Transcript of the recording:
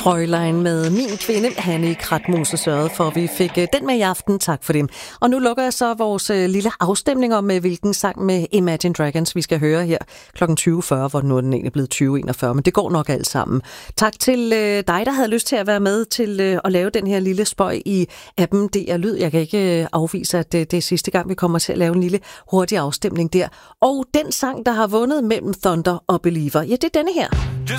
Frølein med Min Kvinde. Hanne Kratmose sørgede for, at vi fik den med i aften. Tak for det. Og nu lukker jeg så vores lille afstemning om, hvilken sang med Imagine Dragons vi skal høre her kl. 20.40, hvor nu er den egentlig blevet 20.41, men det går nok alt sammen. Tak til dig, der havde lyst til at være med til at lave den her lille spøj i appen DR Lyd. Jeg kan ikke afvise, at det er sidste gang, vi kommer til at lave en lille hurtig afstemning der. Og den sang, der har vundet mellem Thunder og Believer, ja, det er denne her.